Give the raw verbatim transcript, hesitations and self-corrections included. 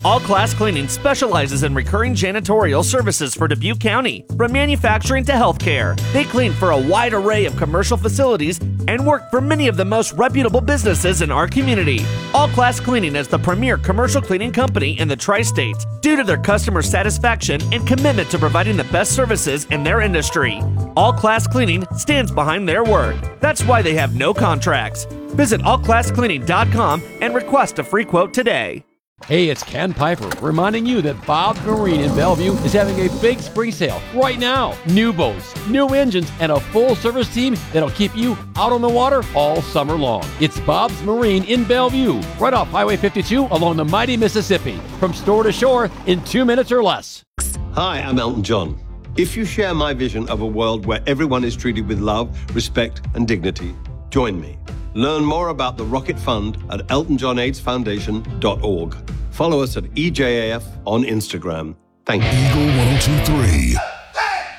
All Class Cleaning specializes in recurring janitorial services for Dubuque County, from manufacturing to healthcare. They clean for a wide array of commercial facilities and work for many of the most reputable businesses in our community. All Class Cleaning is the premier commercial cleaning company in the tri-state due to their customer satisfaction and commitment to providing the best services in their industry. All Class Cleaning stands behind their word. That's why they have no contracts. Visit all class cleaning dot com and request a free quote today. Hey, it's Ken Piper reminding you that Bob's Marine in Bellevue is having a big spring sale right now. New boats, new engines, and a full service team that'll keep you out on the water all summer long. It's Bob's Marine in Bellevue, right off Highway fifty-two along the mighty Mississippi. From store to shore in two minutes or less. Hi, I'm Elton John. If you share my vision of a world where everyone is treated with love, respect, and dignity, join me. Learn more about the Rocket Fund at elton john aids foundation dot org. Follow us at E J A F on Instagram. Thank you. Eagle one oh two point three.